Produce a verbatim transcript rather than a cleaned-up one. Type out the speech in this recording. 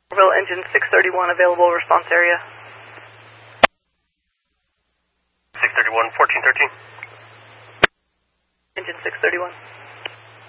Orville engine six thirty-one, available response area. six thirty-one, fourteen thirteen. Engine six thirty-one.